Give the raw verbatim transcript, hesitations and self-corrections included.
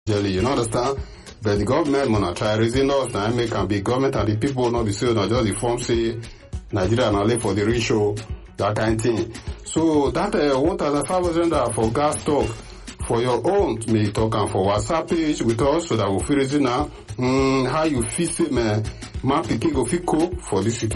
jelly, you know understand? But the government wanna try raising us now, make can be government and the people not be saying, not just the form say Nigeria now live for the ratio, that kind of thing. So that uh, one thousand five hundred for gas stock for your own, may talk and for WhatsApp page with us so that we'll feel it now. Mm, how you feel it, man? Man, pikin go fit cope for this situation.